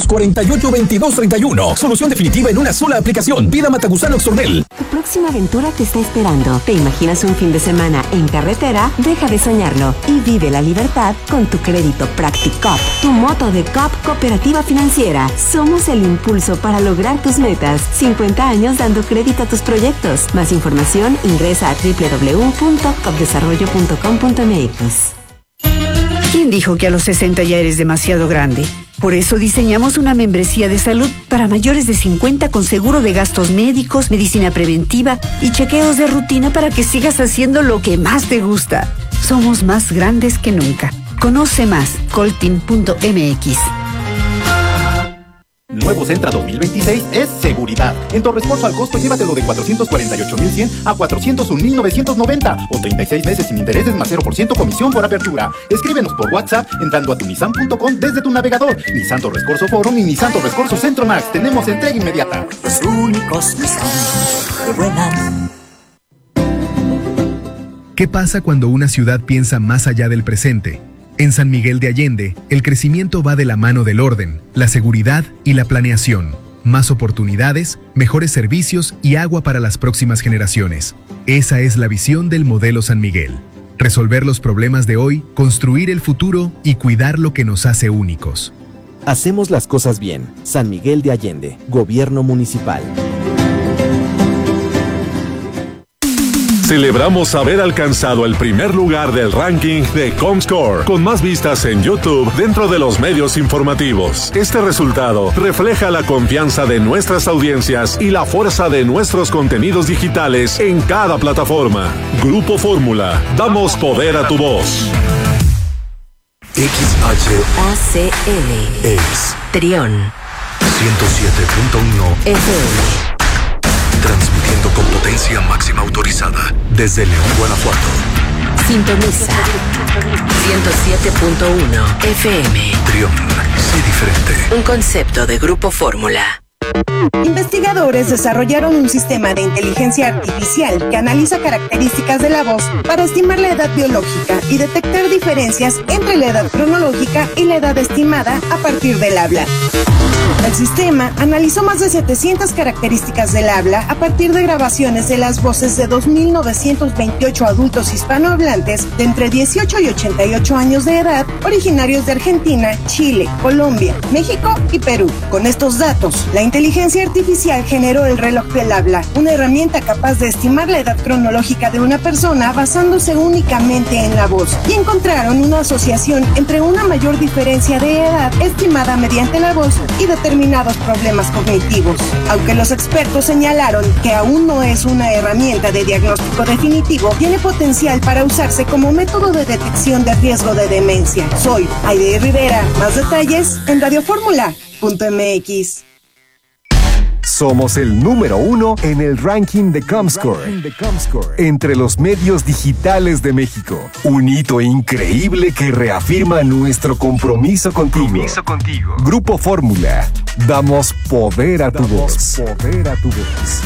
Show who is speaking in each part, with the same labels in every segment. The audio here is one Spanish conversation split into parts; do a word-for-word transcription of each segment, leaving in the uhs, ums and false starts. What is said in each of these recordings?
Speaker 1: cuarenta y ocho, veintidós, treinta y uno. Solución definitiva en una sola aplicación. Pida Matagusano Oxornel.
Speaker 2: Tu próxima aventura te está esperando. ¿Te imaginas un fin de semana en carretera? Deja de soñarlo y vive la libertad con tu crédito Practicop, tu moto de C O P Cooperativa Financiera. Somos el impulso para lograr tus metas. cincuenta años dando crédito a tus proyectos. Más información ingresa a doble u doble u doble u punto copdesarrollo punto com punto m x.
Speaker 3: ¿Quién dijo que a los sesenta ya eres demasiado grande? Por eso diseñamos una membresía de salud para mayores de cincuenta con seguro de gastos médicos, medicina preventiva y chequeos de rutina para que sigas haciendo lo que más te gusta. Somos más grandes que nunca. Conoce más, coltin punto m x.
Speaker 4: Nuevo Sentra dos mil veintiséis es seguridad. En Torresporso al costo llévatelo de cuatrocientos cuarenta y ocho mil cien a cuatrocientos un mil novecientos noventa o treinta y seis meses sin intereses más cero por ciento comisión por apertura. Escríbenos por WhatsApp entrando a tu nissan punto com desde tu navegador. Nissan Torrescorso Forum y Nissan Torrescorso Centro Max. Tenemos entrega inmediata.
Speaker 5: Los únicos Nissan que vuelan.
Speaker 6: ¿Qué pasa cuando una ciudad piensa más allá del presente? En San Miguel de Allende, el crecimiento va de la mano del orden, la seguridad y la planeación. Más oportunidades, mejores servicios y agua para las próximas generaciones. Esa es la visión del modelo San Miguel. Resolver los problemas de hoy, construir el futuro y cuidar lo que nos hace únicos.
Speaker 7: Hacemos las cosas bien. San Miguel de Allende, Gobierno Municipal.
Speaker 8: Celebramos haber alcanzado el primer lugar del ranking de Comscore, con más vistas en YouTube dentro de los medios informativos. Este resultado refleja la confianza de nuestras audiencias y la fuerza de nuestros contenidos digitales en cada plataforma. Grupo Fórmula, damos poder a tu voz.
Speaker 9: X H
Speaker 2: A C L
Speaker 9: es
Speaker 2: Trión
Speaker 9: ciento siete punto uno
Speaker 2: F M.
Speaker 9: Transmitiendo con potencia máxima autorizada desde León, Guanajuato.
Speaker 2: Sintoniza ciento siete punto uno F M.
Speaker 9: Trión, sé diferente.
Speaker 2: Un concepto de Grupo Fórmula.
Speaker 10: Investigadores desarrollaron un sistema de inteligencia artificial que analiza características de la voz para estimar la edad biológica y detectar diferencias entre la edad cronológica y la edad estimada a partir del habla. El sistema analizó más de setecientas características del habla a partir de grabaciones de las voces de dos mil novecientos veintiocho adultos hispanohablantes de entre dieciocho y ochenta y ocho años de edad, originarios de Argentina, Chile, Colombia, México y Perú. Con estos datos, la inteligencia artificial generó el reloj del habla, una herramienta capaz de estimar la edad cronológica de una persona basándose únicamente en la voz, y encontraron una asociación entre una mayor diferencia de edad estimada mediante la voz y determinados problemas cognitivos. Aunque los expertos señalaron que aún no es una herramienta de diagnóstico definitivo, tiene potencial para usarse como método de detección de riesgo de demencia. Soy Aide Rivera. Más detalles en radio fórmula punto m x.
Speaker 11: Somos el número uno en el ranking de Comscore, entre los medios digitales de México. Un hito increíble que reafirma nuestro compromiso contigo. Compromiso contigo. Grupo Fórmula. Damos poder a tu voz. Poder a tu voz.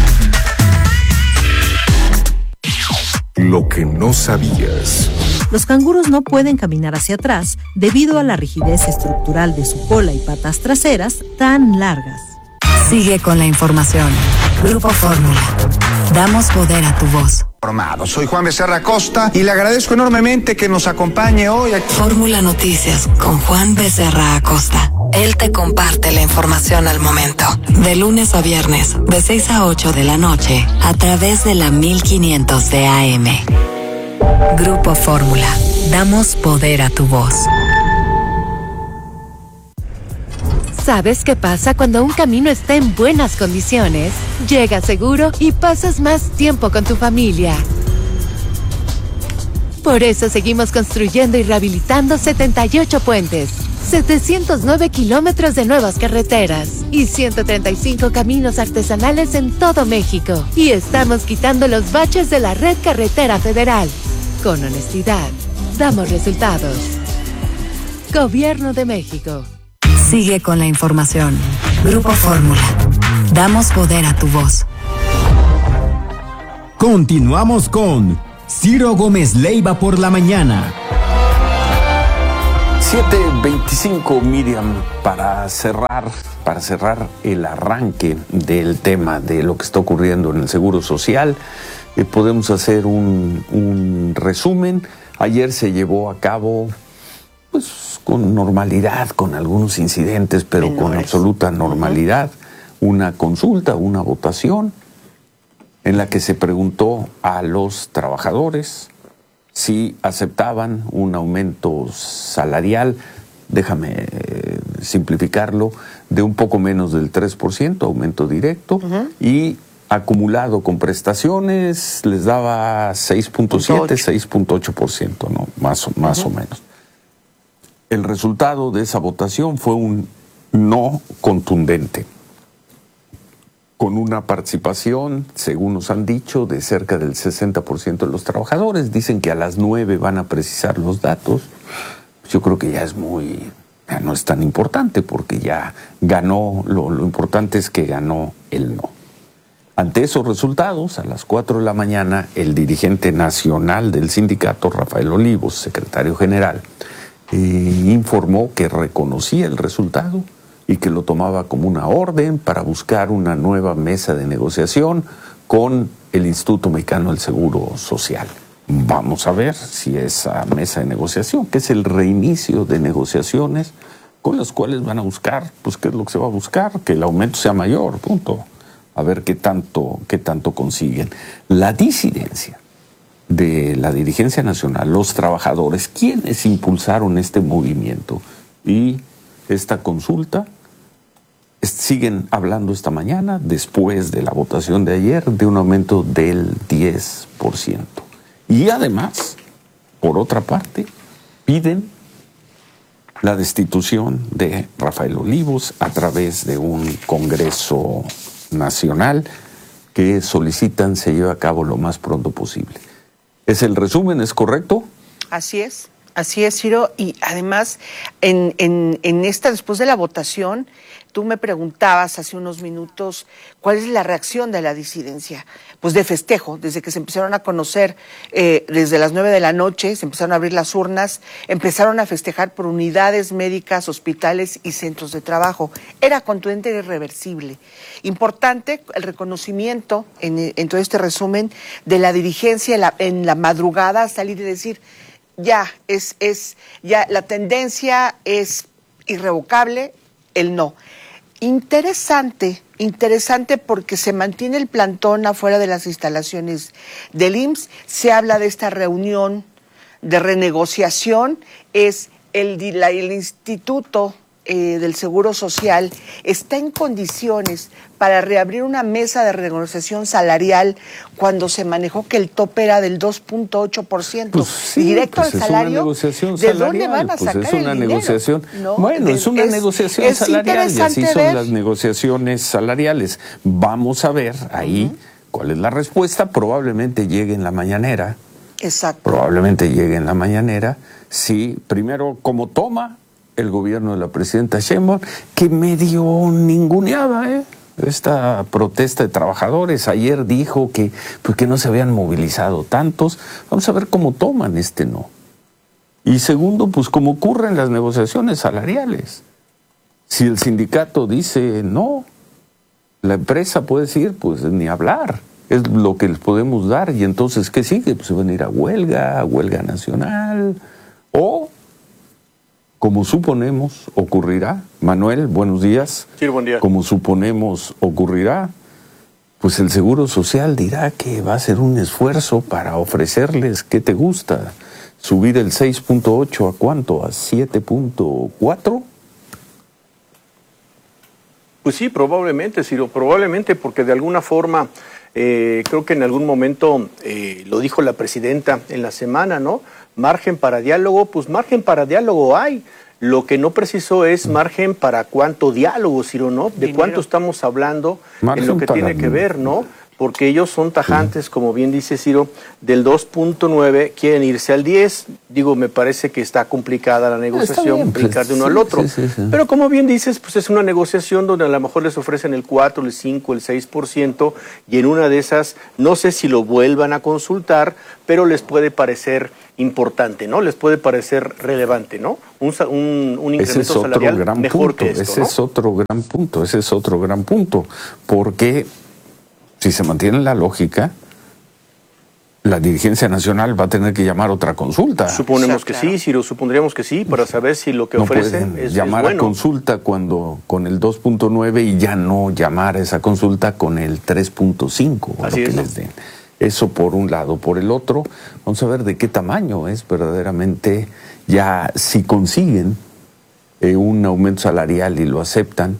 Speaker 9: Lo que no sabías.
Speaker 12: Los canguros no pueden caminar hacia atrás debido a la rigidez estructural de su cola y patas traseras tan largas.
Speaker 13: Sigue con la información. Grupo Fórmula. Damos poder a tu voz.
Speaker 14: Soy Juan Becerra Acosta y le agradezco enormemente que nos acompañe hoy aquí.
Speaker 13: Fórmula Noticias con Juan Becerra Acosta. Él te comparte la información al momento. De lunes a viernes, de seis a ocho de la noche, a través de la mil quinientos de A M. Grupo Fórmula. Damos poder a tu voz.
Speaker 15: ¿Sabes qué pasa cuando un camino está en buenas condiciones? Llegas seguro y pasas más tiempo con tu familia. Por eso seguimos construyendo y rehabilitando setenta y ocho puentes, setecientos nueve kilómetros de nuevas carreteras y ciento treinta y cinco caminos artesanales en todo México. Y estamos quitando los baches de la red carretera federal. Con honestidad, damos resultados. Gobierno de México.
Speaker 13: Sigue con la información. Grupo Fórmula. Damos poder a tu voz.
Speaker 16: Continuamos con Ciro Gómez Leiva por la mañana. siete veinticinco, Miriam, para cerrar, para cerrar el arranque del tema de lo que está ocurriendo en el Seguro Social, eh, podemos hacer un, un resumen. Ayer se llevó a cabo, pues, con normalidad, con algunos incidentes, pero con absoluta normalidad, una consulta, una votación, en la que se preguntó a los trabajadores si aceptaban un aumento salarial, déjame eh, simplificarlo, de un poco menos del tres por ciento, aumento directo, uh-huh. y acumulado con prestaciones les daba seis punto siete, seis punto ocho por ciento, ¿no? Más, más uh-huh. o menos. El resultado de esa votación fue un no contundente, con una participación, según nos han dicho, de cerca del sesenta por ciento de los trabajadores. Dicen que a las nueve van a precisar los datos. Yo creo que ya es muy, ya no es tan importante, porque ya ganó, lo, lo importante es que ganó el no. Ante esos resultados, a las cuatro de la mañana, el dirigente nacional del sindicato, Rafael Olivos, secretario general, eh, informó que reconocía el resultado y que lo tomaba como una orden para buscar una nueva mesa de negociación con el Instituto Mexicano del Seguro Social. Vamos a ver si esa mesa de negociación, que es el reinicio de negociaciones, con las cuales van a buscar, pues qué es lo que se va a buscar, que el aumento sea mayor, punto. A ver qué tanto, qué tanto consiguen. La disidencia de la dirigencia nacional, los trabajadores, quienes impulsaron este movimiento y esta consulta, siguen hablando esta mañana, después de la votación de ayer, de un aumento del diez por ciento. Y además, por otra parte, piden la destitución de Rafael Olivos a través de un Congreso Nacional que solicitan se lleve a cabo lo más pronto posible. ¿Es el resumen? ¿Es correcto?
Speaker 17: Así es. Así es, Ciro, y además, en, en, en esta, después de la votación, tú me preguntabas hace unos minutos cuál es la reacción de la disidencia. Pues de festejo, desde que se empezaron a conocer, eh, desde las nueve de la noche, se empezaron a abrir las urnas, empezaron a festejar por unidades médicas, hospitales y centros de trabajo. Era contundente e irreversible. Importante el reconocimiento, en, en todo este resumen, de la dirigencia en la, en la madrugada, salir y decir, ya, es, es, ya la tendencia es irrevocable, el no. Interesante, interesante porque se mantiene el plantón afuera de las instalaciones del I M S S, se habla de esta reunión de renegociación, es el, la, el Instituto eh, del Seguro Social está en condiciones para reabrir una mesa de renegociación salarial cuando se manejó que el tope era del dos punto ocho por ciento.
Speaker 16: Pues sí,
Speaker 17: directo
Speaker 16: pues
Speaker 17: al
Speaker 16: es
Speaker 17: salario.
Speaker 16: Una negociación
Speaker 17: ¿De
Speaker 16: salarial?
Speaker 17: dónde van a
Speaker 16: pues
Speaker 17: sacar
Speaker 16: es una
Speaker 17: el
Speaker 16: negociación.
Speaker 17: ¿No?
Speaker 16: Bueno, es, es una
Speaker 17: es,
Speaker 16: negociación
Speaker 17: es
Speaker 16: salarial y así son
Speaker 17: ver.
Speaker 16: las negociaciones salariales. Vamos a ver ahí uh-huh. cuál es la respuesta. Probablemente llegue en la mañanera.
Speaker 17: Exacto.
Speaker 16: Probablemente llegue en la mañanera. Sí, primero, como toma el gobierno de la presidenta Sheinbaum, que medio ninguneaba, ¿eh? Esta protesta de trabajadores. Ayer dijo que, pues, que no se habían movilizado tantos. Vamos a ver cómo toman este no. Y segundo, pues como ocurren las negociaciones salariales. Si el sindicato dice no, la empresa puede decir, pues ni hablar. Es lo que les podemos dar. Y entonces, ¿qué sigue? Pues se van a ir a huelga, a huelga nacional. O, como suponemos, ocurrirá. Manuel, buenos días.
Speaker 18: Sí, buen día.
Speaker 16: Como suponemos ocurrirá, pues el Seguro Social dirá que va a ser un esfuerzo para ofrecerles, ¿qué te gusta? ¿Subir el seis punto ocho a cuánto? ¿A siete punto cuatro?
Speaker 18: Pues sí, probablemente, Ciro, probablemente porque de alguna forma, eh, creo que en algún momento eh, lo dijo la presidenta en la semana, ¿no? Margen para diálogo, pues margen para diálogo hay. Lo que no precisó es margen para cuánto diálogo, Ciro, ¿no? De
Speaker 17: Dinero.
Speaker 18: Cuánto estamos hablando margen en lo que tiene que ver, ¿no? porque ellos son tajantes, sí. como bien dice Ciro, del dos punto nueve, quieren irse al diez. Digo, me parece que está complicada la negociación, brincar de uno sí, al otro. Sí, sí, sí. Pero como bien dices, pues es una negociación donde a lo mejor les ofrecen el cuatro, el cinco, el seis por ciento, y en una de esas, no sé si lo vuelvan a consultar, pero les puede parecer importante, ¿no? Les puede parecer relevante, ¿no? Un, un, un incremento
Speaker 16: ese es otro
Speaker 18: salarial
Speaker 16: gran
Speaker 18: mejor
Speaker 16: punto,
Speaker 18: que esto,
Speaker 16: ese
Speaker 18: ¿no?
Speaker 16: es otro gran punto, ese es otro gran punto, porque si se mantiene la lógica, la dirigencia nacional va a tener que llamar otra consulta.
Speaker 18: Suponemos
Speaker 17: Sí,
Speaker 18: que
Speaker 17: claro.
Speaker 18: sí, Ciro, supondríamos que sí, para saber si lo que
Speaker 16: No
Speaker 18: ofrecen
Speaker 16: pueden
Speaker 18: es,
Speaker 16: llamar
Speaker 18: es bueno.
Speaker 16: a consulta cuando con el dos punto nueve y ya no llamar a esa consulta con el tres punto cinco o lo
Speaker 18: Así
Speaker 16: que
Speaker 18: es.
Speaker 16: les den. Eso por un lado. Por el otro, vamos a ver de qué tamaño es verdaderamente ya si consiguen eh, un aumento salarial y lo aceptan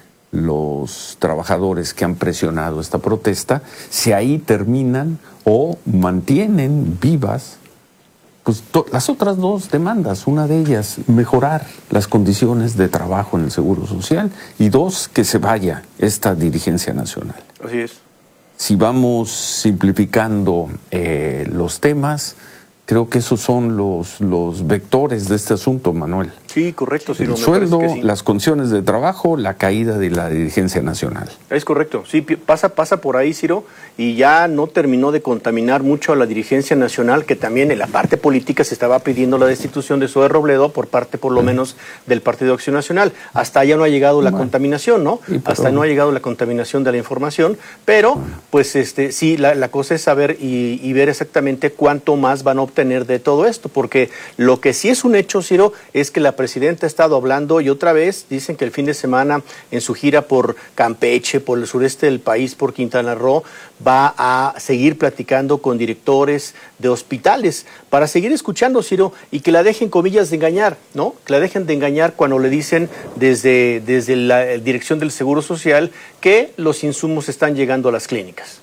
Speaker 16: los trabajadores que han presionado esta protesta, si ahí terminan o mantienen vivas pues to- las otras dos demandas. Una de ellas, mejorar las condiciones de trabajo en el Seguro Social, y dos, que se vaya esta dirigencia nacional.
Speaker 18: Así es.
Speaker 16: Si vamos simplificando eh, los temas, creo que esos son los, los vectores de este asunto, Manuel.
Speaker 18: Sí, correcto, Ciro.
Speaker 16: El
Speaker 18: me
Speaker 16: sueldo,
Speaker 18: parece que sí.
Speaker 16: las condiciones de trabajo, la caída de la dirigencia nacional.
Speaker 18: Es correcto, sí, pi- pasa, pasa por ahí, Ciro, y ya no terminó de contaminar mucho a la dirigencia nacional, que también en la parte política se estaba pidiendo la destitución de Zoe Robledo por parte, por lo menos, del Partido Acción Nacional. Hasta allá no ha llegado la
Speaker 16: Bueno.
Speaker 18: contaminación, ¿no?
Speaker 16: Sí, pero-
Speaker 18: Hasta no ha llegado la contaminación de la información, pero, pues, este, sí, la, la cosa es saber y, y ver exactamente cuánto más van a obtener de todo esto, porque lo que sí es un hecho, Ciro, es que la presidenta ha estado hablando, y otra vez dicen que el fin de semana en su gira por Campeche, por el sureste del país, por Quintana Roo, va a seguir platicando con directores de hospitales para seguir escuchando, Ciro, y que la dejen, comillas, de engañar, ¿no? Que la dejen de engañar cuando le dicen desde, desde la eh, dirección del Seguro Social que los insumos están llegando a las clínicas.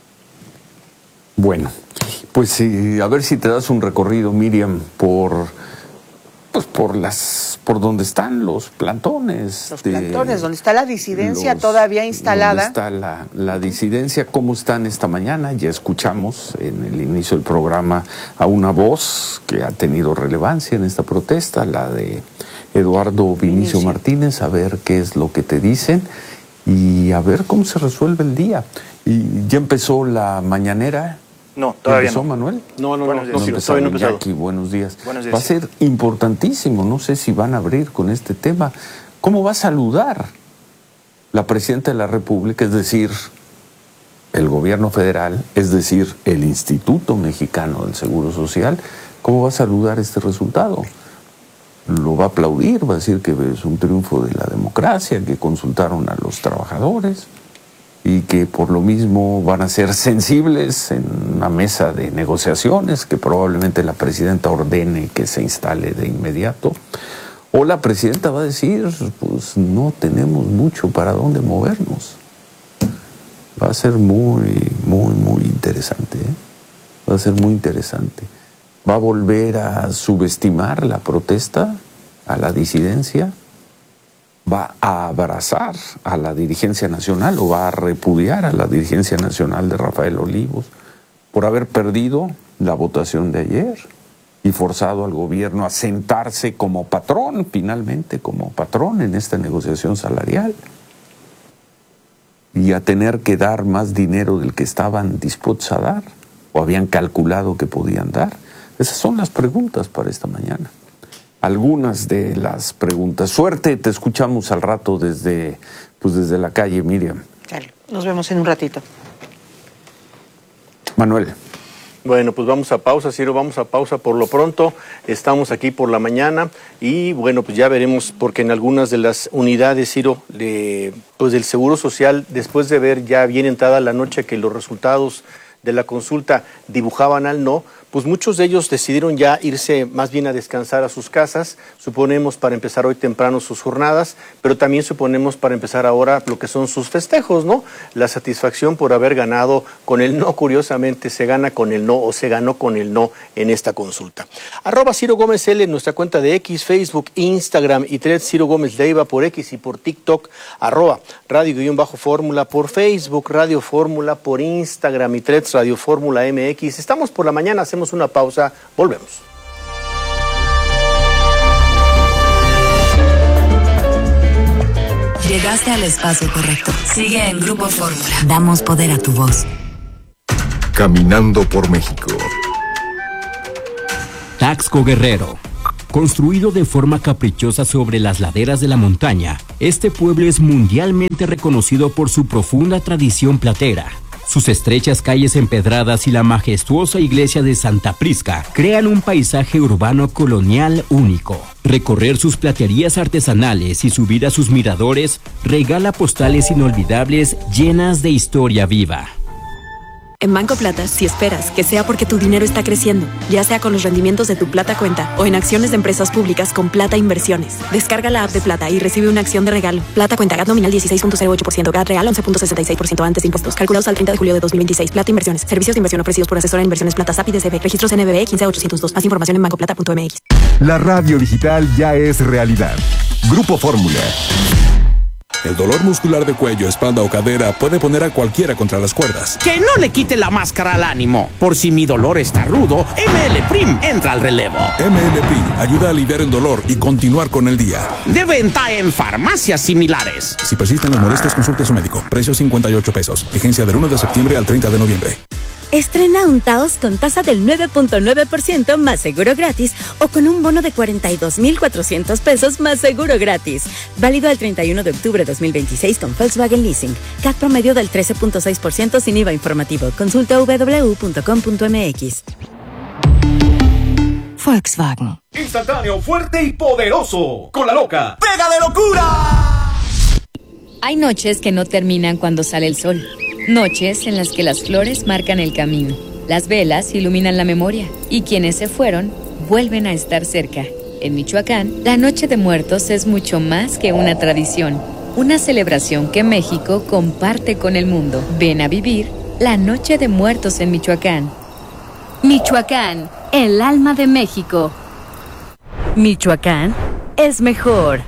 Speaker 16: Bueno, pues eh, a ver si te das un recorrido, Miriam, por pues por las por donde están los plantones.
Speaker 17: Los
Speaker 16: de-
Speaker 17: plantones, donde está la disidencia
Speaker 16: los-
Speaker 17: todavía instalada.
Speaker 16: ¿Dónde está la, la disidencia? ¿Cómo están esta mañana? Ya escuchamos en el inicio del programa a una voz que ha tenido relevancia en esta protesta, la de Eduardo Vinicio,
Speaker 17: Vinicio.
Speaker 16: Martínez, a ver qué es lo que te dicen y a ver cómo se resuelve el día. Y ya empezó la mañanera.
Speaker 19: No, todavía
Speaker 16: ¿Empezó,
Speaker 19: no.
Speaker 16: Manuel?
Speaker 18: No, no,
Speaker 19: Buenos
Speaker 18: no,
Speaker 19: días.
Speaker 18: no, Ciro,
Speaker 16: empezó,
Speaker 18: todavía no ha empezado.
Speaker 16: Iñaki, buenos días.
Speaker 19: Buenos días,
Speaker 16: Va a ser importantísimo, no sé si van a abrir con este tema. ¿Cómo va a saludar la presidenta de la República, es decir, el gobierno federal, es decir, el Instituto Mexicano del Seguro Social? ¿Cómo va a saludar este resultado? Lo va a aplaudir, va a decir que es un triunfo de la democracia, que consultaron a los trabajadores y que por lo mismo van a ser sensibles en una mesa de negociaciones que probablemente la presidenta ordene que se instale de inmediato. O la presidenta va a decir, pues no tenemos mucho para dónde movernos. Va a ser muy, muy, muy interesante, ¿eh? Va a ser muy interesante. Va a volver a subestimar la protesta, a la disidencia. Va a abrazar a la dirigencia nacional o va a repudiar a la dirigencia nacional de Rafael Olivos por haber perdido la votación de ayer y forzado al gobierno a sentarse como patrón, finalmente como patrón en esta negociación salarial y a tener que dar más dinero del que estaban dispuestos a dar o habían calculado que podían dar. Esas son las preguntas para esta mañana. Algunas de las preguntas. Suerte, te escuchamos al rato desde, pues desde la calle, Miriam.
Speaker 17: Dale, nos vemos en un ratito.
Speaker 16: Manuel.
Speaker 18: Bueno, pues vamos a pausa, Ciro, vamos a pausa por lo pronto. Estamos aquí por la mañana y bueno, pues ya veremos, porque en algunas de las unidades, Ciro, de, pues del Seguro Social, después de ver ya bien entrada la noche que los resultados de la consulta dibujaban al no, pues muchos de ellos decidieron ya irse más bien a descansar a sus casas, suponemos para empezar hoy temprano sus jornadas, pero también suponemos para empezar ahora lo que son sus festejos, ¿no? La satisfacción por haber ganado con el no, curiosamente se gana con el no o se ganó con el no en esta consulta. Arroba Ciro Gómez L en nuestra cuenta de X, Facebook, Instagram y Threads Ciro Gómez Leiva por X y por TikTok, arroba Radio-Fórmula por Facebook, Radio Fórmula por Instagram y Threads Radio Fórmula M X. Estamos por la mañana, hacemos una pausa, volvemos.
Speaker 13: Llegaste al espacio correcto. Sigue en Grupo Fórmula. Damos poder a tu voz.
Speaker 11: Caminando por México.
Speaker 19: Taxco Guerrero. Construido de forma caprichosa sobre las laderas de la montaña, este pueblo es mundialmente reconocido por su profunda tradición platera. Sus estrechas calles empedradas y la majestuosa iglesia de Santa Prisca crean un paisaje urbano colonial único. Recorrer sus platerías artesanales y subir a sus miradores regala postales inolvidables llenas de historia viva.
Speaker 20: En Banco Plata, si esperas que sea porque tu dinero está creciendo, ya sea con los rendimientos de tu Plata Cuenta o en acciones de empresas públicas con Plata Inversiones. Descarga la app de Plata y recibe una acción de regalo. Plata Cuenta, G A T nominal dieciséis punto cero ocho por ciento, G A T real once punto sesenta y seis por ciento antes de impuestos. Calculados al treinta de julio de dos mil veintiséis. Plata Inversiones. Servicios de inversión ofrecidos por asesora de inversiones Plata S A P y D C B. Registros N B B quince ochocientos dos. Más información en banco plata punto m x.
Speaker 11: La radio digital ya es realidad. Grupo Fórmula.
Speaker 21: El dolor muscular de cuello, espalda o cadera puede poner a cualquiera contra las cuerdas.
Speaker 22: Que no le quite la máscara al ánimo. Por si mi dolor está rudo, M L Prim entra al relevo.
Speaker 21: M L Prim ayuda a aliviar el dolor y continuar con el día.
Speaker 22: De venta en farmacias similares.
Speaker 21: Si persisten las molestias, consulte a su médico. Precio cincuenta y ocho pesos. Vigencia del uno de septiembre al treinta de noviembre.
Speaker 23: Estrena un Taos con tasa del nueve punto nueve por ciento más seguro gratis o con un bono de cuarenta y dos mil cuatrocientos pesos más seguro gratis. Válido al treinta y uno de octubre de dos mil veintiséis con Volkswagen Leasing. C A T promedio del trece punto seis por ciento sin I V A informativo. Consulta w w w punto com punto m x.
Speaker 13: Volkswagen.
Speaker 1: Instantáneo, fuerte y poderoso. Con la loca. ¡Pega de locura!
Speaker 24: Hay noches que no terminan cuando sale el sol. Noches en las que las flores marcan el camino, las velas iluminan la memoria y quienes se fueron vuelven a estar cerca. En Michoacán, la Noche de Muertos es mucho más que una tradición, una celebración que México comparte con el mundo. Ven a vivir la Noche de Muertos en Michoacán. Michoacán, el alma de México.
Speaker 23: Michoacán es mejor.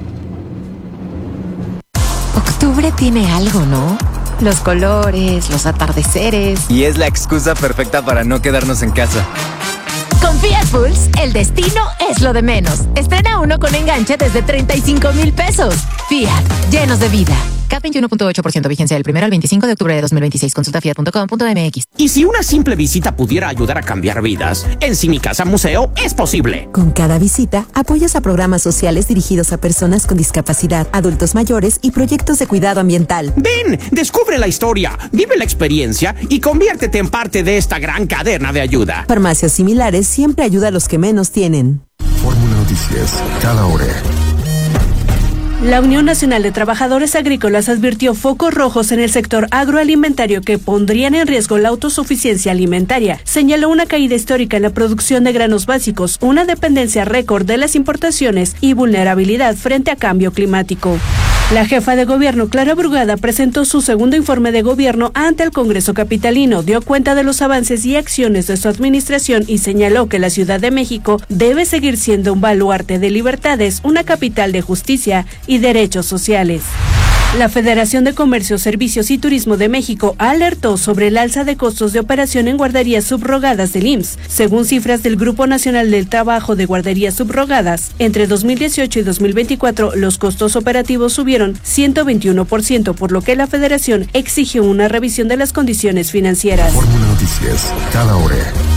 Speaker 25: Octubre tiene algo, ¿no? Los colores, los atardeceres.
Speaker 26: Y es la excusa perfecta para no quedarnos en casa.
Speaker 25: Con Fiat Pulse, el destino es lo de menos. Estrena uno con enganche desde treinta y cinco mil pesos. Fiat, llenos de vida. C A T veintiuno punto ocho por ciento, vigencia del primero al veinticinco de octubre de dos mil veintiséis. Consulta fiat punto com punto m x.
Speaker 22: Y si una simple visita pudiera ayudar a cambiar vidas, en Si Mi Casa Museo es posible.
Speaker 27: Con cada visita, apoyas a programas sociales dirigidos a personas con discapacidad, adultos mayores y proyectos de cuidado ambiental.
Speaker 22: Ven, descubre la historia, vive la experiencia y conviértete en parte de esta gran cadena de ayuda.
Speaker 27: Farmacias similares siempre ayuda a los que menos tienen.
Speaker 11: Fórmula Noticias, cada hora.
Speaker 28: La Unión Nacional de Trabajadores Agrícolas advirtió focos rojos en el sector agroalimentario que pondrían en riesgo la autosuficiencia alimentaria. Señaló una caída histórica en la producción de granos básicos, una dependencia récord de las importaciones y vulnerabilidad frente a cambio climático. La jefa de gobierno, Clara Brugada, presentó su segundo informe de gobierno ante el Congreso capitalino, dio cuenta de los avances y acciones de su administración y señaló que la Ciudad de México debe seguir siendo un baluarte de libertades, una capital de justicia y derechos sociales. La Federación de Comercio, Servicios y Turismo de México alertó sobre el alza de costos de operación en guarderías subrogadas del I M S S. Según cifras del Grupo Nacional del Trabajo de Guarderías Subrogadas, entre dos mil dieciocho y dos mil veinticuatro los costos operativos subieron ciento veintiuno por ciento, por lo que la Federación exigió una revisión de las condiciones financieras.
Speaker 11: Fórmula Noticias, cada hora.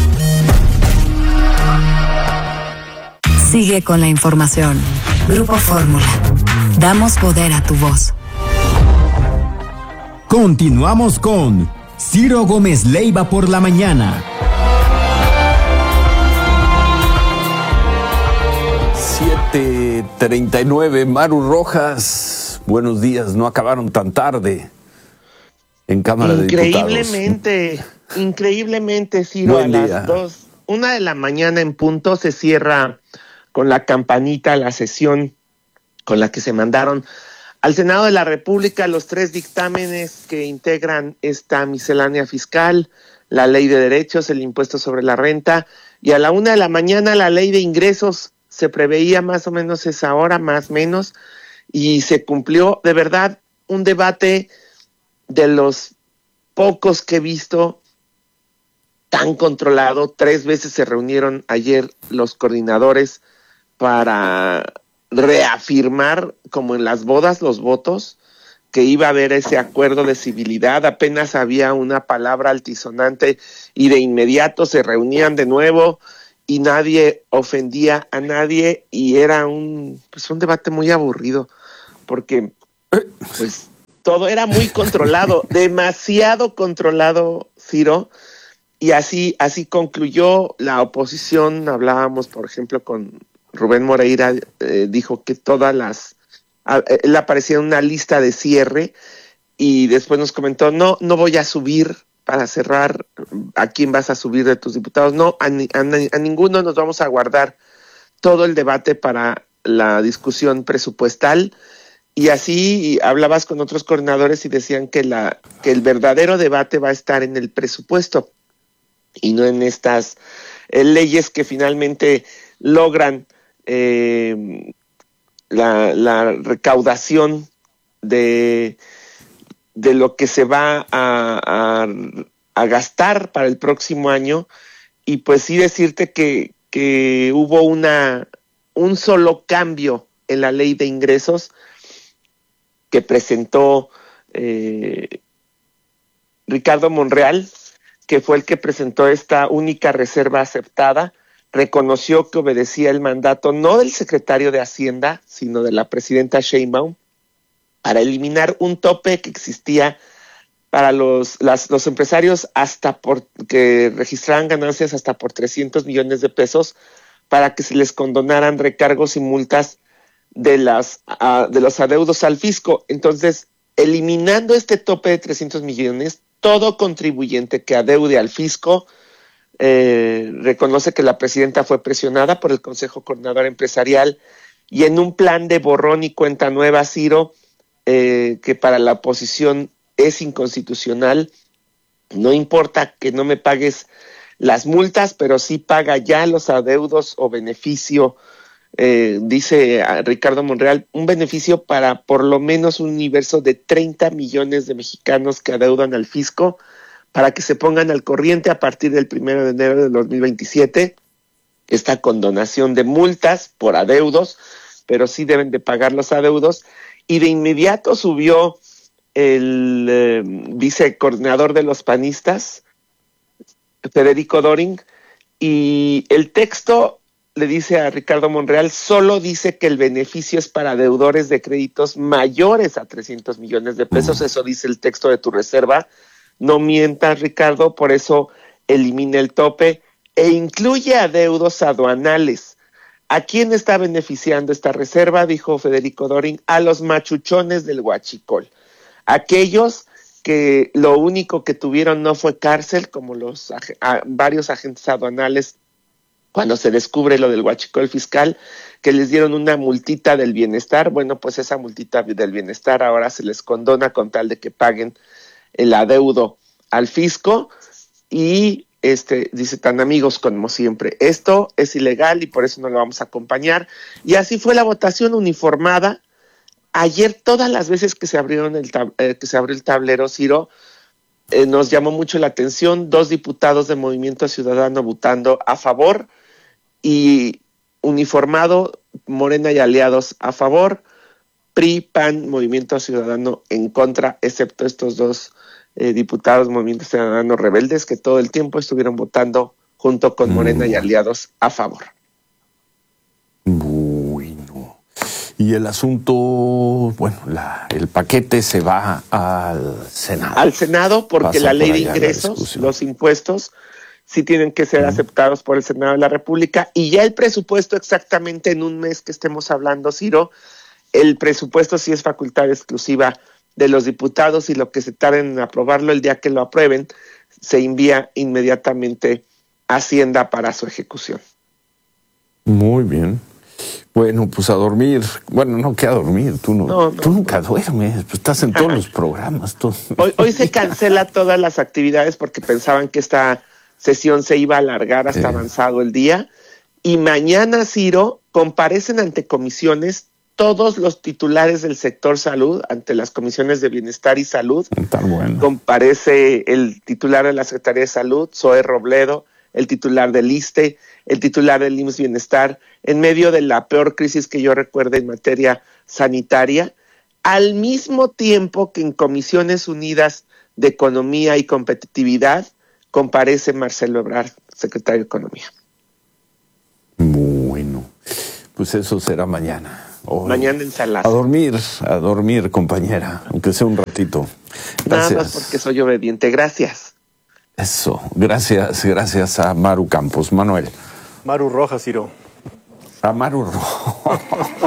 Speaker 13: Sigue con la información. Grupo Fórmula. Damos poder a tu voz.
Speaker 29: Continuamos con Ciro Gómez Leiva por la mañana.
Speaker 16: siete treinta y nueve, Maru Rojas. Buenos días, no acabaron tan tarde en Cámara de Diputados.
Speaker 30: Increíblemente, increíblemente, Ciro,
Speaker 16: Buen
Speaker 30: a
Speaker 16: día.
Speaker 30: las dos,
Speaker 2: una de la mañana en punto se cierra con la campanita la sesión con la que se mandaron al Senado de la República los tres dictámenes que integran esta miscelánea fiscal, la ley de derechos, el impuesto sobre la renta, y a la una de la mañana la ley de ingresos. Se preveía más o menos esa hora, más o menos, y se cumplió. De verdad, un debate de los pocos que he visto tan controlado. Tres veces se reunieron ayer los coordinadores para reafirmar, como en las bodas, los votos, que iba a haber ese acuerdo de civilidad. Apenas había una palabra altisonante y de inmediato se reunían de nuevo y nadie ofendía a nadie, y era un, pues un debate muy aburrido porque pues todo era muy controlado, demasiado controlado, Ciro, y así, así concluyó la oposición. Hablábamos, por ejemplo, con Rubén Moreira, eh, dijo que todas las, a, él aparecía en una lista de cierre, y después nos comentó, no, no voy a subir para cerrar. ¿A quién vas a subir de tus diputados? No, a, ni, a, a ninguno. Nos vamos a guardar todo el debate para la discusión presupuestal. Y así hablabas con otros coordinadores y decían que la que el verdadero debate va a estar en el presupuesto y no en estas eh, leyes que finalmente logran eh, la, la recaudación de de lo que se va a, a, a gastar para el próximo año. Y pues sí decirte que, que hubo una un solo cambio en la ley de ingresos que presentó eh, Ricardo Monreal, que fue el que presentó esta única reserva aceptada. Reconoció que obedecía el mandato no del secretario de Hacienda, sino de la presidenta Sheinbaum, para eliminar un tope que existía para los, las, los empresarios hasta por que registraran ganancias hasta por trescientos millones de pesos, para que se les condonaran recargos y multas de las uh, de los adeudos al fisco. Entonces, eliminando este tope de trescientos millones, todo contribuyente que adeude al fisco eh, reconoce que la presidenta fue presionada por el Consejo Coordinador Empresarial, y en un plan de borrón y cuenta nueva, Ciro, Eh, que para la oposición es inconstitucional. No importa que no me pagues las multas, pero sí paga ya los adeudos o beneficio, eh, dice Ricardo Monreal, un beneficio para por lo menos un universo de treinta millones de mexicanos que adeudan al fisco, para que se pongan al corriente a partir del primero de enero de dos mil veintisiete, esta condonación de multas por adeudos, pero sí deben de pagar los adeudos. Y de inmediato subió el eh, vicecoordinador de los panistas, Federico Doring, y el texto le dice a Ricardo Monreal, solo dice que el beneficio es para deudores de créditos mayores a trescientos millones de pesos. Eso dice el texto de tu reserva. No mientas, Ricardo, por eso elimina el tope e incluye adeudos aduanales. ¿A quién está beneficiando esta reserva? Dijo Federico Doring, a los machuchones del huachicol. Aquellos que lo único que tuvieron no fue cárcel, como los a, varios agentes aduanales cuando se descubre lo del huachicol fiscal, que les dieron una multita del bienestar. Bueno, pues esa multita del bienestar ahora se les condona con tal de que paguen el adeudo al fisco. Y Este, dice, tan amigos como siempre. Esto es ilegal y por eso no lo vamos a acompañar. Y así fue la votación uniformada. Ayer, todas las veces que se abrieron el tab- eh, que se abrió el tablero, Ciro, eh, nos llamó mucho la atención. Dos diputados de Movimiento Ciudadano votando a favor, y uniformado, Morena y aliados a favor, P R I, P A N, Movimiento Ciudadano en contra, excepto estos dos Eh, diputados Movimiento Ciudadano rebeldes, que todo el tiempo estuvieron votando junto con Morena mm. y aliados a favor.
Speaker 16: Bueno, y el asunto, bueno, la, el paquete se va al Senado.
Speaker 2: Al Senado, porque Pasa la ley de ingresos, los impuestos, sí tienen que ser mm. aceptados por el Senado de la República, y ya el presupuesto exactamente en un mes que estemos hablando, Ciro, el presupuesto sí es facultad exclusiva de los diputados, y lo que se tarden en aprobarlo, el día que lo aprueben, se envía inmediatamente Hacienda para su ejecución.
Speaker 16: Muy bien. Bueno, pues a dormir. Bueno, no, que a dormir. Tú, no, no, no tú nunca no. duermes. Pues estás en todos los programas. Tú.
Speaker 2: Hoy, hoy se cancela todas las actividades porque pensaban que esta sesión se iba a alargar hasta sí. avanzado el día. Y mañana, Ciro, comparecen ante comisiones todos los titulares del sector salud, ante las comisiones de Bienestar y Salud.
Speaker 16: Está bueno.
Speaker 2: Comparece el titular de la Secretaría de Salud, Zoe Robledo, el titular del ISSSTE, el titular del I M S S Bienestar, en medio de la peor crisis que yo recuerdo en materia sanitaria, al mismo tiempo que en Comisiones Unidas de Economía y Competitividad comparece Marcelo Ebrard, secretario de Economía.
Speaker 16: Bueno, pues eso será mañana. Hoy.
Speaker 2: Mañana en Salas.
Speaker 16: A dormir, a dormir, compañera, aunque sea un ratito. Gracias.
Speaker 2: Nada más porque soy obediente. Gracias.
Speaker 16: Eso, gracias, gracias a Maru Campos. Manuel.
Speaker 18: Maru Rojas, Ciro.
Speaker 16: A Maru Rojas.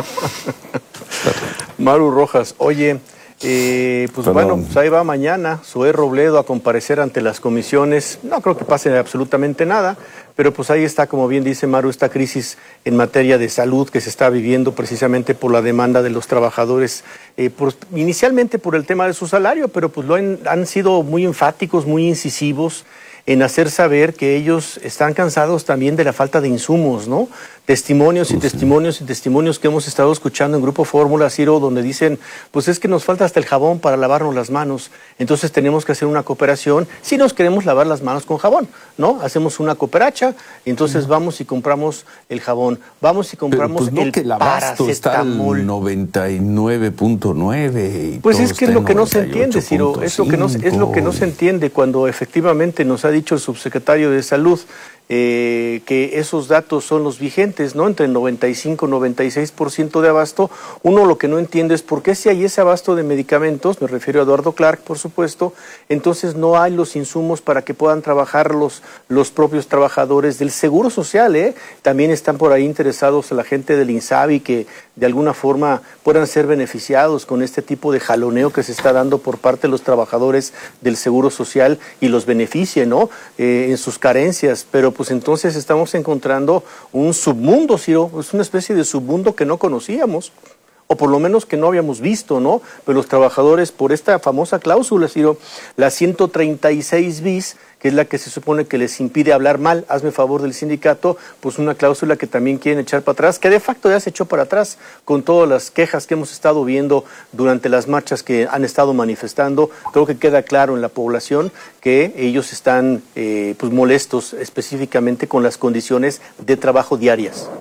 Speaker 18: Maru Rojas, oye, eh, pues Perdón. bueno, pues ahí va mañana Zoe Robledo a comparecer ante las comisiones. No creo que pase absolutamente nada, pero pues ahí está, como bien dice Maru, esta crisis en materia de salud que se está viviendo precisamente por la demanda de los trabajadores, eh, por, inicialmente por el tema de su salario, pero pues lo han, han sido muy enfáticos, muy incisivos en hacer saber que ellos están cansados también de la falta de insumos, ¿no? Testimonios y pues testimonios sí. y testimonios que hemos estado escuchando en Grupo Fórmula, Ciro, donde dicen, pues es que nos falta hasta el jabón para lavarnos las manos, entonces tenemos que hacer una cooperación, si nos queremos lavar las manos con jabón, ¿no? Hacemos una cooperacha, y entonces no. vamos y compramos el jabón, vamos y compramos
Speaker 16: Pero, pues, no
Speaker 18: el
Speaker 16: que el abasto está al noventa y nueve punto nueve.
Speaker 18: Pues es que es lo que no se entiende, Ciro, es lo que no, es lo que no se entiende cuando efectivamente nos ha dicho el subsecretario de Salud, Eh, que esos datos son los vigentes, ¿no? Entre el noventa y cinco y noventa y seis por ciento de abasto. Uno lo que no entiende es por qué si hay ese abasto de medicamentos, me refiero a Eduardo Clark, por supuesto, entonces no hay los insumos para que puedan trabajar los, los propios trabajadores del Seguro Social, ¿eh? También están por ahí interesados la gente del INSABI que de alguna forma puedan ser beneficiados con este tipo de jaloneo que se está dando por parte de los trabajadores del Seguro Social y los beneficie, ¿no? Eh, en sus carencias, pero pues entonces estamos encontrando un submundo, Ciro, es una especie de submundo que no conocíamos, o por lo menos que no habíamos visto, ¿no? Pero los trabajadores, por esta famosa cláusula, Ciro, la ciento treinta y seis bis, que es la que se supone que les impide hablar mal, hazme favor del sindicato, pues una cláusula que también quieren echar para atrás, que de facto ya se echó para atrás con todas las quejas que hemos estado viendo durante las marchas que han estado manifestando. Creo que queda claro en la población que ellos están eh, pues molestos específicamente con las condiciones de trabajo diarias.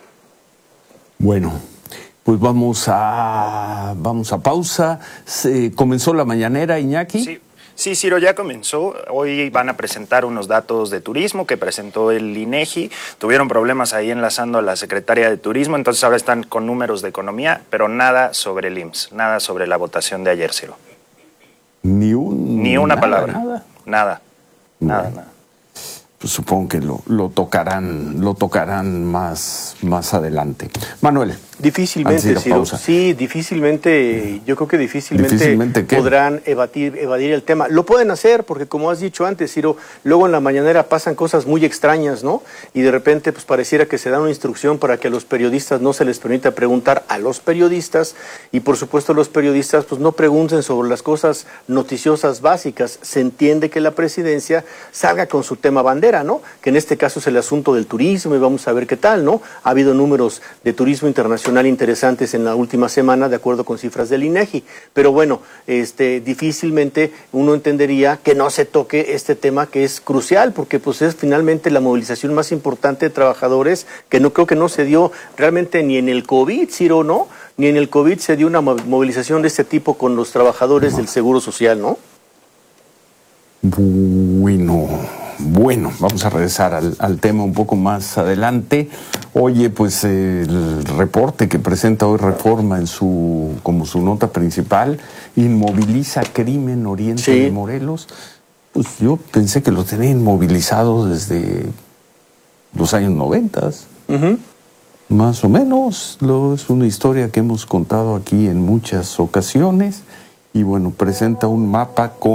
Speaker 16: Bueno, pues vamos a, vamos a pausa. ¿Se comenzó la mañanera, Iñaki?
Speaker 3: Sí. Sí, Ciro, ya comenzó. Hoy van a presentar unos datos de turismo que presentó el INEGI. Tuvieron problemas ahí enlazando a la Secretaría de Turismo, entonces ahora están con números de economía, pero nada sobre el I M S S, nada sobre la votación de ayer, Ciro.
Speaker 16: Ni un...
Speaker 3: Ni una
Speaker 16: nada,
Speaker 3: palabra.
Speaker 16: Nada.
Speaker 3: Nada. Nada,
Speaker 16: bueno,
Speaker 3: nada.
Speaker 16: Pues supongo que lo, lo tocarán, lo tocarán más, más adelante. Manuel.
Speaker 18: Difícilmente, Ciro. Sí, difícilmente, yo creo que difícilmente, ¿Difícilmente podrán evadir, evadir el tema. Lo pueden hacer porque, como has dicho antes, Ciro, luego en la mañanera pasan cosas muy extrañas, ¿no? Y de repente, pues pareciera que se da una instrucción para que a los periodistas no se les permita preguntar a los periodistas y, por supuesto, los periodistas pues no pregunten sobre las cosas noticiosas básicas. Se entiende que la presidencia salga con su tema bandera, ¿no? Que en este caso es el asunto del turismo y vamos a ver qué tal, ¿no? Ha habido números de turismo internacional interesantes en la última semana, de acuerdo con cifras del INEGI. Pero bueno, este, difícilmente uno entendería que no se toque este tema que es crucial, porque pues es finalmente la movilización más importante de trabajadores, que no creo que no se dio realmente ni en el COVID, Ciro, ¿no? Ni en el COVID se dio una movilización de este tipo con los trabajadores no. del Seguro Social, ¿no?
Speaker 16: Bueno, bueno, vamos a regresar al, al tema un poco más adelante. Oye, pues eh, el reporte que presenta hoy Reforma en su como su nota principal, inmoviliza crimen Oriente sí. de Morelos. Pues yo pensé que lo tenía inmovilizado desde los años noventas. Uh-huh. Más o menos, lo, es una historia que hemos contado aquí en muchas ocasiones. Y bueno, presenta un mapa con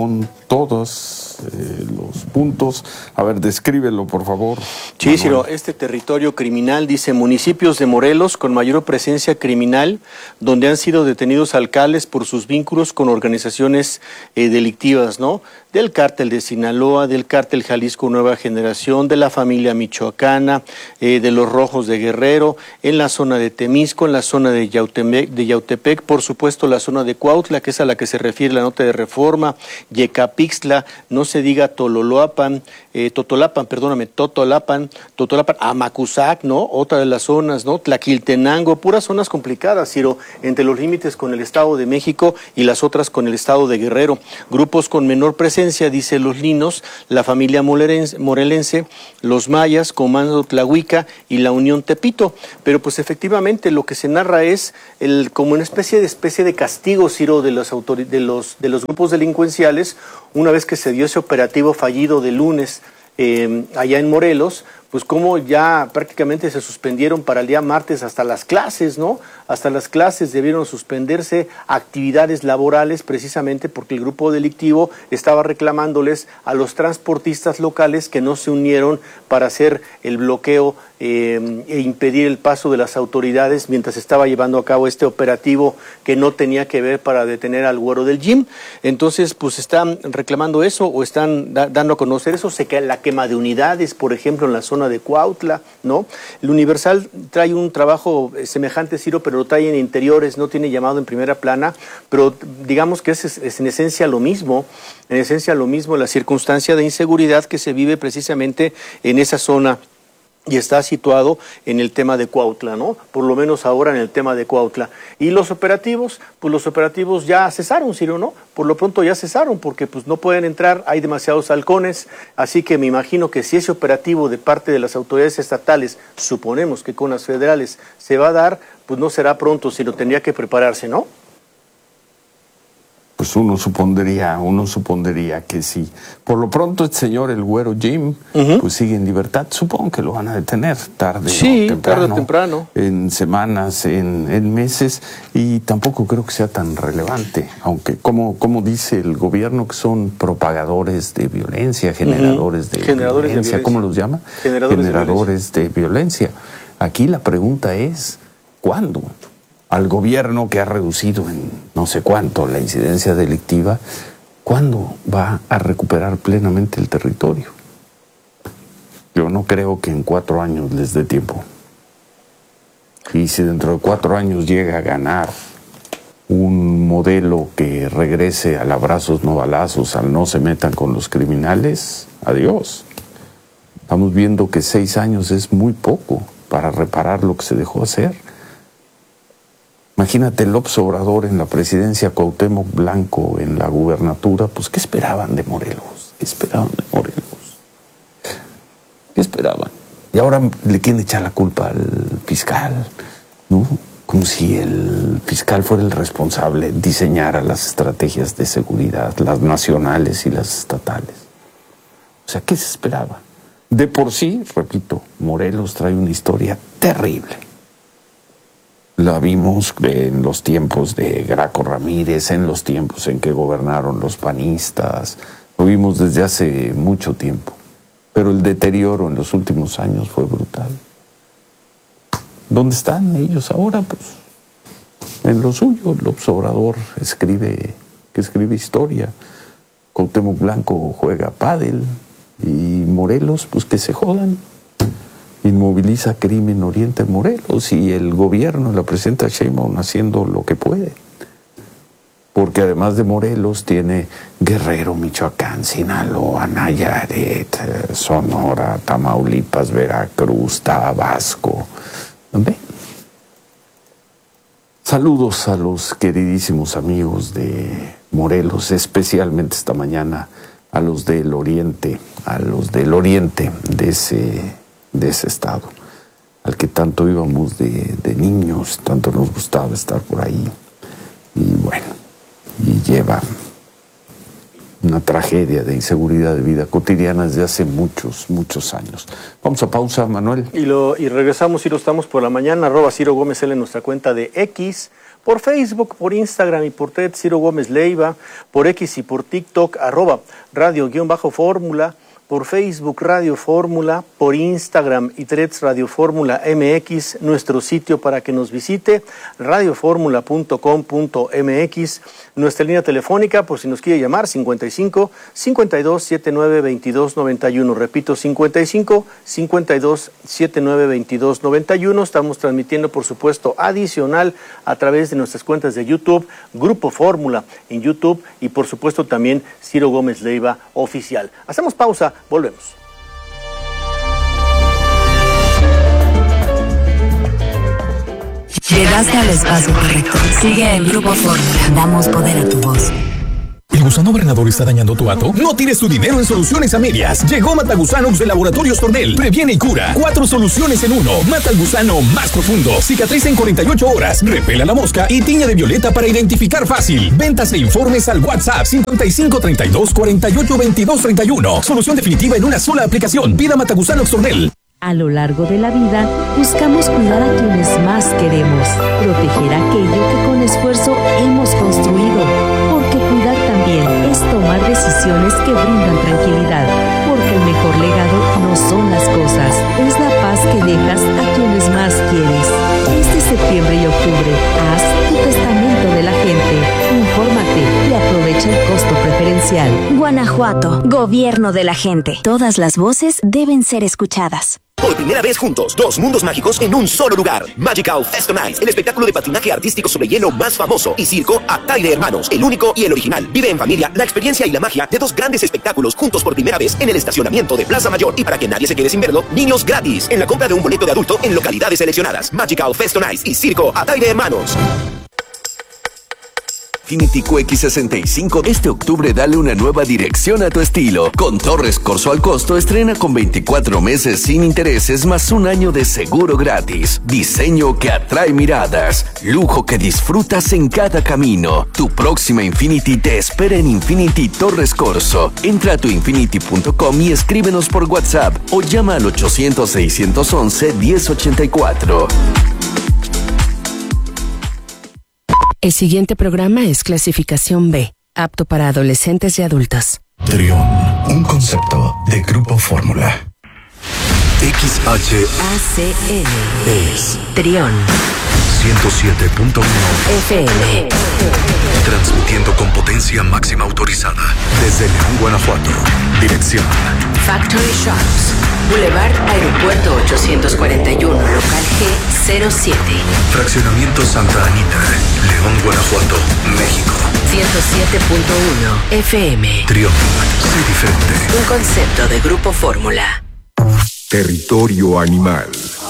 Speaker 16: todos eh, los puntos. A ver, descríbelo, por favor.
Speaker 18: Sí, Ciro, este territorio criminal, dice, municipios de Morelos con mayor presencia criminal, donde han sido detenidos alcaldes por sus vínculos con organizaciones eh, delictivas, ¿no? Del cártel de Sinaloa, del cártel Jalisco Nueva Generación, de la familia michoacana, eh, de los Rojos de Guerrero, en la zona de Temisco, en la zona de Yautepec, de Yautepec, por supuesto la zona de Cuautla, que es a la que se refiere la nota de Reforma, Yecapixtla, no se diga Tololoapan, eh, Totolapan, perdóname, Totolapan, Totolapan, Amacuzac, ¿no? Otra de las zonas, ¿no? Tlaquiltenango, puras zonas complicadas, Ciro, entre los límites con el Estado de México y las otras con el Estado de Guerrero. Grupos con menor presencia, dice los Linos, la familia morelense, los mayas, Comando Tlahuica y la Unión Tepito. Pero pues efectivamente lo que se narra es el, como una especie de especie de castigo, Ciro, de los, autori- de los, de los grupos delincuenciales, una vez que se dio ese operativo fallido de lunes eh, allá en Morelos, pues como ya prácticamente se suspendieron para el día martes hasta las clases, ¿no? Hasta las clases debieron suspenderse actividades laborales precisamente porque el grupo delictivo estaba reclamándoles a los transportistas locales que no se unieron para hacer el bloqueo eh, e impedir el paso de las autoridades mientras estaba llevando a cabo este operativo que no tenía que ver para detener al güero del gym. Entonces, pues están reclamando eso o están da- dando a conocer eso. Se cae la quema de unidades, por ejemplo, en la zona de Cuautla, ¿no? El Universal trae un trabajo semejante, Ciro, pero lo trae en interiores, no tiene llamado en primera plana, pero digamos que es, es en esencia lo mismo, en esencia lo mismo, la circunstancia de inseguridad que se vive precisamente en esa zona. Y está situado en el tema de Cuautla, ¿no? Por lo menos ahora en el tema de Cuautla. Y los operativos, pues los operativos ya cesaron, Ciro, ¿no? Por lo pronto ya cesaron, porque pues no pueden entrar, hay demasiados halcones, así que me imagino que si ese operativo de parte de las autoridades estatales, suponemos que con las federales, se va a dar, pues no será pronto, sino tendría que prepararse, ¿no?
Speaker 16: Pues uno supondría, uno supondría que sí. Por lo pronto el señor el güero Jim, uh-huh. pues sigue en libertad. Supongo que lo van a detener tarde
Speaker 18: sí,
Speaker 16: o temprano.
Speaker 18: tarde o temprano.
Speaker 16: En semanas, en, en meses, y tampoco creo que sea tan relevante. Aunque, como, como dice el gobierno, que son propagadores de violencia, generadores, uh-huh. de,
Speaker 18: generadores
Speaker 16: violencia,
Speaker 18: de violencia,
Speaker 16: ¿cómo los llama?
Speaker 18: Generadores,
Speaker 16: generadores de, violencia. de violencia. Aquí la pregunta es, ¿cuándo? Al gobierno que ha reducido en no sé cuánto la incidencia delictiva, ¿cuándo va a recuperar plenamente el territorio? Yo no creo que en cuatro años les dé tiempo. Y si dentro de cuatro años llega a ganar un modelo que regrese al abrazos no balazos, al no se metan con los criminales, adiós. Estamos viendo que seis años es muy poco para reparar lo que se dejó hacer. Imagínate López Obrador en la presidencia, Cuauhtémoc Blanco en la gubernatura, pues ¿qué esperaban de Morelos? ¿Qué esperaban de Morelos? ¿Qué esperaban? Y ahora le quieren echar la culpa al fiscal, ¿no? Como si el fiscal fuera el responsable, diseñara las estrategias de seguridad, las nacionales y las estatales. O sea, ¿qué se esperaba? De por sí, repito, Morelos trae una historia terrible. La vimos en los tiempos de Graco Ramírez, en los tiempos en que gobernaron los panistas. Lo vimos desde hace mucho tiempo. Pero el deterioro en los últimos años fue brutal. ¿Dónde están ellos ahora? Pues en lo suyo. López Obrador escribe, que escribe historia. Cuauhtémoc Blanco juega pádel. Y Morelos, pues que se jodan. Inmoviliza crimen Oriente Morelos y el gobierno, la presidenta Sheinbaum haciendo lo que puede. Porque además de Morelos tiene Guerrero, Michoacán, Sinaloa, Nayarit, Sonora, Tamaulipas, Veracruz, Tabasco. ¿Ve? Saludos a los queridísimos amigos de Morelos, especialmente esta mañana a los del Oriente, a los del Oriente de ese de ese estado, al que tanto íbamos de, de niños, tanto nos gustaba estar por ahí. Y bueno, y lleva una tragedia de inseguridad de vida cotidiana desde hace muchos, muchos años. Vamos a pausa, Manuel.
Speaker 18: Y, lo, y regresamos, Ciro, estamos por la mañana, arroba Ciro Gómez L en nuestra cuenta de X. por Facebook, por Instagram y por Ted Ciro Gómez Leiva, por X y por TikTok, arroba radio-fórmula, por Facebook Radio Fórmula, por Instagram y Threads Radio Fórmula M X, nuestro sitio para que nos visite, radio fórmula punto com punto m x, nuestra línea telefónica por si nos quiere llamar, cincuenta y cinco, cincuenta y dos, setenta y nueve, veintidós noventa y uno, repito, cincuenta y cinco, cincuenta y dos, setenta y nueve, veintidós noventa y uno, estamos transmitiendo por supuesto adicional a través de nuestras cuentas de YouTube, Grupo Fórmula en YouTube y por supuesto también Ciro Gómez Leiva Oficial. Hacemos pausa. Volvemos.
Speaker 13: Llegaste al espacio correcto. Sigue el Grupo Fórmula. Damos poder a tu voz.
Speaker 1: ¿El gusano gobernador está dañando tu hato? No tires tu dinero en soluciones a medias. Llegó Matagusanox de Laboratorios Tornel. Previene y cura. Cuatro soluciones en uno. Mata al gusano más profundo. Cicatriza en cuarenta y ocho horas. Repela la mosca y tiña de violeta para identificar fácil. Ventas e informes al WhatsApp cincuenta y cinco, treinta y dos, cuarenta y ocho, veintidós, treinta y uno. Solución definitiva en una sola aplicación. Pida Matagusanox Tornel.
Speaker 4: A lo largo de la vida, buscamos cuidar a quienes más queremos, proteger aquello que con esfuerzo hemos construido, porque cuidar también es tomar decisiones que brindan tranquilidad, porque el mejor legado no son las cosas, es la paz que dejas a quienes más quieres. Este septiembre y octubre, haz tu testamento de la gente, infórmate y aprovecha el costo preferencial.
Speaker 5: Guanajuato, gobierno de la gente. Todas las voces deben ser escuchadas.
Speaker 6: Por primera vez juntos, dos mundos mágicos en un solo lugar. Magical Fest on Ice, el espectáculo de patinaje artístico sobre hielo más famoso. Y circo Ataide Hermanos, el único y el original. Vive en familia la experiencia y la magia de dos grandes espectáculos juntos por primera vez en el estacionamiento de Plaza Mayor. Y para que nadie se quede sin verlo, niños gratis en la compra de un boleto de adulto en localidades seleccionadas. Magical Fest on Ice y circo Ataide Hermanos.
Speaker 7: Infiniti Q X sesenta y cinco. Este octubre dale una nueva dirección a tu estilo. Con Torres Corso al costo, estrena con veinticuatro meses sin intereses más un año de seguro gratis. Diseño que atrae miradas. Lujo que disfrutas en cada camino. Tu próxima Infiniti te espera en Infiniti Torres Corso. Entra a tu infiniti punto com y escríbenos por WhatsApp o llama al ochocientos, seiscientos once, diez ochenta y cuatro.
Speaker 8: El siguiente programa es clasificación B, apto para adolescentes y adultos.
Speaker 9: Trión, un concepto de Grupo Fórmula.
Speaker 7: X H
Speaker 8: A C N
Speaker 9: es
Speaker 8: Trión
Speaker 9: ciento siete punto uno
Speaker 8: F M.
Speaker 9: Transmitiendo con potencia máxima autorizada desde León, Guanajuato. Dirección
Speaker 8: Factory Shops, Boulevard Aeropuerto ochocientos cuarenta y uno, local G cero siete.
Speaker 9: Fraccionamiento Santa Anita, León, Guanajuato, México.
Speaker 8: ciento siete punto uno F M.
Speaker 9: Trión, sé diferente.
Speaker 8: Un concepto de Grupo Fórmula.
Speaker 11: Territorio Animal.